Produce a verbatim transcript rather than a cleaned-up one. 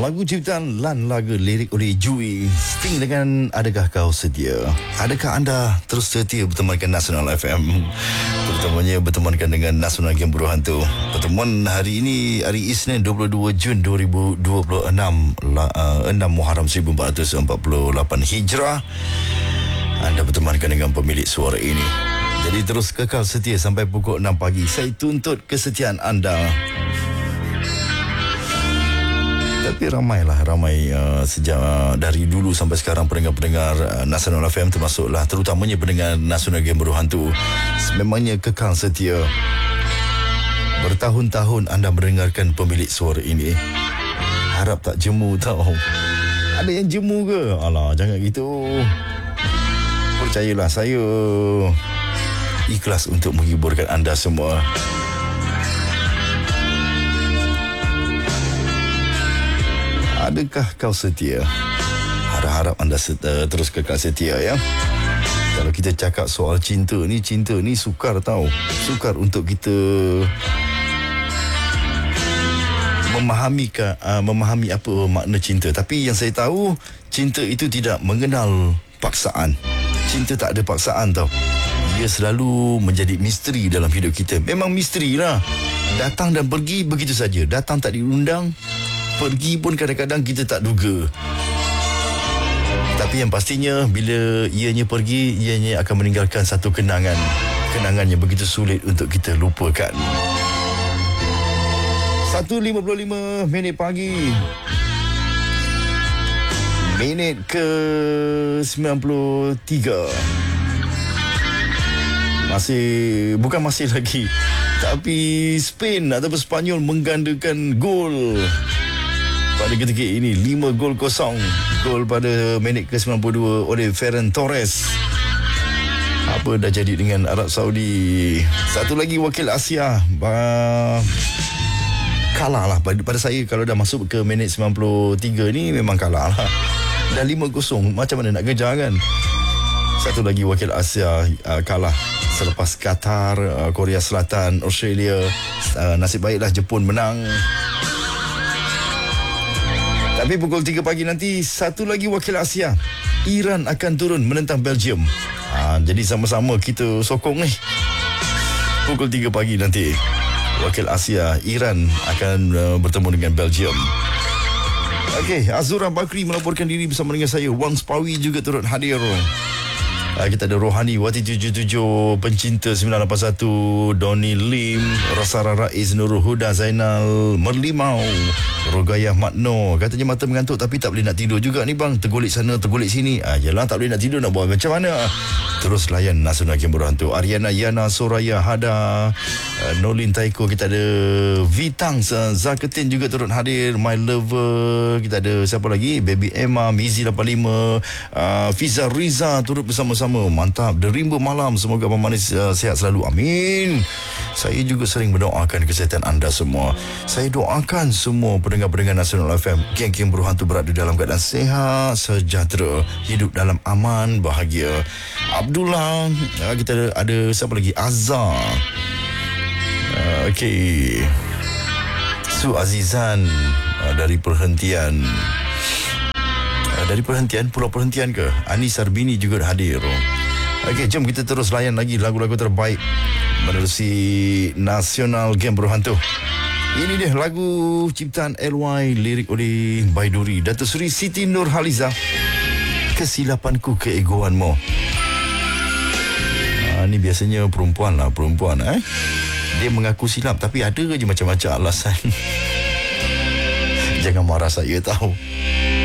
Lagu ciptaan Lan Laga lirik oleh Jui Sting dengan Adakah Kau Setia. Adakah anda terus setia bertemankan Nasional F M, terutamanya bertemankan dengan Nasional Game Buruh Hantu. Pertemuan hari ini, hari Isnin dua puluh dua Jun dua ribu dua puluh enam, enam Muharram seribu empat ratus empat puluh lapan Hijrah. Anda bertemankan dengan pemilik suara ini. Jadi terus kekal setia sampai pukul enam pagi. Saya tuntut kesetiaan anda. Tapi ramailah ramai uh, sejak uh, dari dulu sampai sekarang pendengar-pendengar uh, Nasional F M, termasuklah terutamanya pendengar Nasional Game Buruh Hantu, memangnya kekal setia. Bertahun-tahun anda mendengarkan pemilik suara ini. Harap tak jemu tau. Ada yang jemu ke? Alah, jangan gitu. Percayalah, saya ikhlas untuk menghiburkan anda semua. Adakah kau setia? Harap-harap anda set, uh, terus kekal setia ya. Kalau kita cakap soal cinta ni, cinta ni sukar tau. Sukar untuk kita memahami uh, memahami apa makna cinta. Tapi yang saya tahu, cinta itu tidak mengenal paksaan. Cinta tak ada paksaan tau. Ia selalu menjadi misteri dalam hidup kita. Memang misteri lah. Datang dan pergi begitu saja. Datang tak diundang, pergi pun kadang-kadang kita tak duga. Tapi yang pastinya, bila ianya pergi, ianya akan meninggalkan satu kenangan. Kenangan yang begitu sulit untuk kita lupakan. satu lima puluh lima minit pagi. Minit ke sembilan puluh tiga. Masih, bukan masih lagi, tapi Spain ataupun Spanyol menggandakan gol pada ketika ini, lima gol kosong. Gol pada minit ke sembilan puluh dua oleh Ferran Torres. Apa dah jadi dengan Arab Saudi? Satu lagi wakil Asia bah, kalah lah pada, pada saya. Kalau dah masuk ke minit sembilan puluh tiga ni memang kalah lah. Dah lima kosong, macam mana nak kejar kan? Satu lagi wakil Asia uh, kalah selepas Qatar, uh, Korea Selatan, Australia. Uh, nasib baiklah Jepun menang. Tapi pukul tiga pagi nanti, satu lagi wakil Asia, Iran akan turun menentang Belgium. Ha, jadi sama-sama kita sokong ni. Pukul tiga pagi nanti, wakil Asia, Iran akan uh, bertemu dengan Belgium. Okey, Azura Bakri melaporkan diri bersama dengan saya. Wang Spawi juga turut hadir. Uh, kita ada Rohani Wati tujuh tujuh, pencinta sembilan lapan satu, Doni Lim, Rasara Rais, Nurul Huda, Zainal Merlimau, Rogayah Makno. Katanya mata mengantuk tapi tak boleh nak tidur juga ni bang. Tergolik sana, tergolik sini. Ah, yelah, tak boleh nak tidur, nak buat macam mana? Terus layan Nasional Game Buruh Hantu. Ariana, Yana, Soraya, Hada, uh, Nolin Taiko. Kita ada Vitang, Zaketin juga turut hadir. My Lover. Kita ada siapa lagi? Baby Emma, Mizi lapan lima, uh, Fiza Riza turut bersama-sama. Mantap. The Rimba Malam. Semoga Abang Manis uh, sihat selalu. Amin. Saya juga sering mendoakan kesihatan anda semua. Saya doakan semua pendengar-pendengar Nasional F M, geng-geng Buruh Hantu berada dalam keadaan sehat, sejahtera, hidup dalam aman, bahagia. Abdullah, uh, kita ada, ada siapa lagi? Azhar. Uh, Okey. Su Azizan uh, dari perhentian. Uh, dari perhentian, pulau perhentian ke? Anis Sarbini juga hadir. Okey, jom kita terus layan lagi lagu-lagu terbaik menerusi Nasional Game Buruh Hantu. Ini dia lagu ciptaan L Y, lirik oleh Baiduri, Datuk Seri Siti Nurhaliza. Kesilapanku keegoanmu. Ha, ni biasanya perempuan lah, perempuan eh. Dia mengaku silap tapi ada je macam-macam alasan. Jangan marah saya tahu.